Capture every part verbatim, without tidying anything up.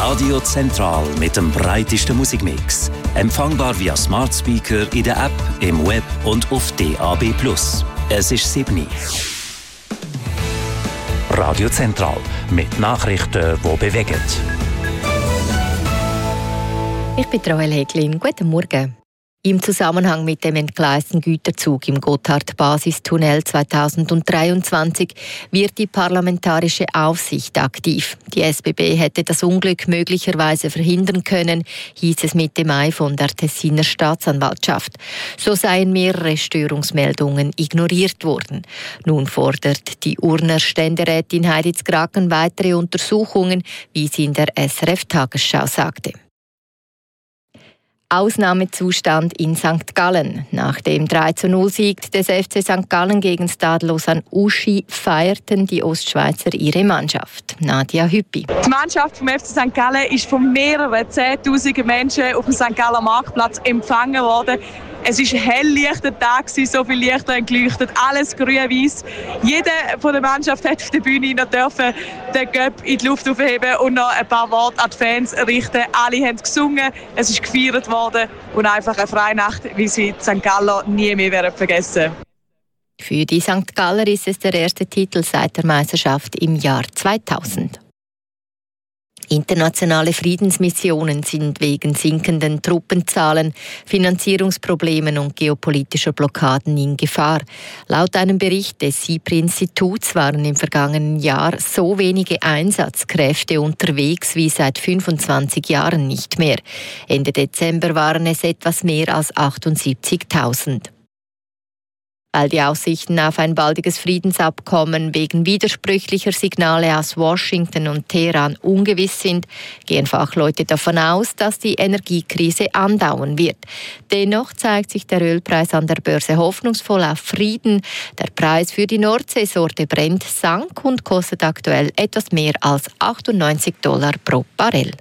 Radio Zentral mit dem breitesten Musikmix. Empfangbar via Smart Speaker in der App, im Web und auf D A B plus. Es ist sieben. Radio Zentral mit Nachrichten, die bewegen. Ich bin Joel Heglin. Guten Morgen. Im Zusammenhang mit dem entgleisten Güterzug im Gotthard-Basistunnel zweitausenddreiundzwanzig wird die Parlamentarische Aufsicht aktiv. Die S B B hätte das Unglück möglicherweise verhindern können, hieß es Mitte Mai von der Tessiner Staatsanwaltschaft. So seien mehrere Störungsmeldungen ignoriert worden. Nun fordert die Urner Ständerätin Heidi Zgraken weitere Untersuchungen, wie sie in der S R F-Tagesschau sagte. Ausnahmezustand in Sankt Gallen. Nach dem drei zu null Sieg des F C Sankt Gallen gegen Stade Lausanne-Uschi feierten die Ostschweizer ihre Mannschaft. Nadia Hüppi. Die Mannschaft vom F C Sankt Gallen ist von mehreren Zehntausenden Menschen auf dem Sankt Galler Marktplatz empfangen worden. Es war ein helllichter Tag, so viele Lichter geleuchtet, alles grün-weiß. Jeder von der Mannschaft hat auf der Bühne noch dürfen den Göpp in die Luft aufheben und noch ein paar Worte an die Fans richten. Alle haben gesungen, es ist gefeiert worden und einfach eine Freinacht, wie sie die Sankt Galler nie mehr werden vergessen. Für die Sankt Galler ist es der erste Titel seit der Meisterschaft im Jahr zweitausend. Internationale Friedensmissionen sind wegen sinkenden Truppenzahlen, Finanzierungsproblemen und geopolitischer Blockaden in Gefahr. Laut einem Bericht des SIPRI-Instituts waren im vergangenen Jahr so wenige Einsatzkräfte unterwegs wie seit fünfundzwanzig Jahren nicht mehr. Ende Dezember waren es etwas mehr als achtundsiebzigtausend. Weil die Aussichten auf ein baldiges Friedensabkommen wegen widersprüchlicher Signale aus Washington und Teheran ungewiss sind, gehen Fachleute davon aus, dass die Energiekrise andauern wird. Dennoch zeigt sich der Ölpreis an der Börse hoffnungsvoll auf Frieden. Der Preis für die Nordseesorte Brent sank und kostet aktuell etwas mehr als achtundneunzig Dollar pro Barrel.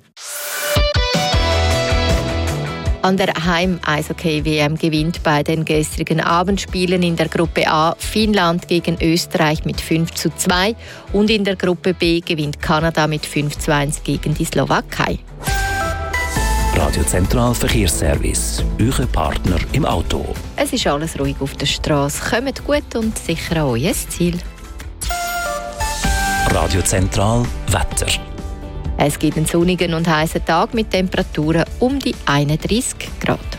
An der Heim-Eishockey-W M gewinnt bei den gestrigen Abendspielen in der Gruppe A Finnland gegen Österreich mit fünf zu zwei und in der Gruppe B gewinnt Kanada mit fünf zu eins gegen die Slowakei. Radio Zentral Verkehrsservice, euer Partner im Auto. Es ist alles ruhig auf der Straße. Kommt gut und sicher an euer Ziel. Radio Zentral Wetter. Es gibt einen sonnigen und heißen Tag mit Temperaturen um die einunddreißig Grad.